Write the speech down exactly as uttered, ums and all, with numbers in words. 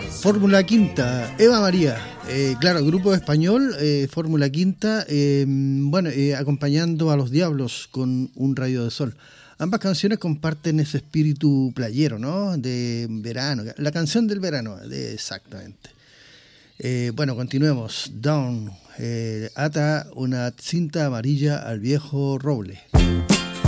Fórmula Quinta, Eva María, eh, claro, grupo español, eh, Fórmula Quinta, eh, bueno, eh, acompañando a Los Diablos con Un Rayo de Sol. Ambas canciones comparten ese espíritu playero, ¿no? De verano, la canción del verano, de, exactamente. Eh, bueno, continuemos. Down, eh, ata una cinta amarilla al viejo roble.